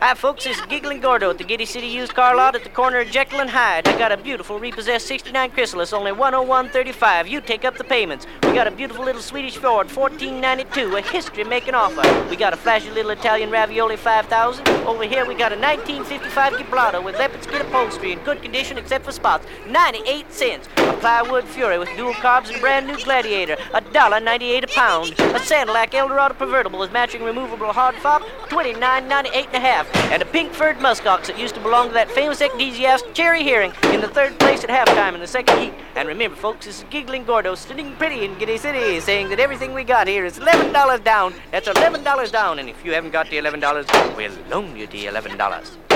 Hi, folks. This is Giggling Gordo at the Giddy City Used Car Lot at the corner of Jekyll and Hyde. I got a beautiful repossessed 69 Chrysalis, only $101.35. You take up the payments. We got a beautiful little Swedish Ford, $14.92, a history-making offer. We got a flashy little Italian Ravioli, $5,000. Over here, we got a 1955 Gibraltar with leopard skin upholstery in good condition except for spots, 98 cents. A plywood Fury with dual carbs and brand new Gladiator, $1.98 a pound. A Sandalac Eldorado convertible with matching removable hard fob, $29.98 and a half. And a pink furred muskox that used to belong to that famous ecclesiastic Cherry Herring in the third place at halftime in the second heat. And remember, folks, this is Giggling Gordo sitting pretty in Giddy City, saying that everything we got here is $11 down. That's $11 down, and if you haven't got the $11, we'll loan you the $11.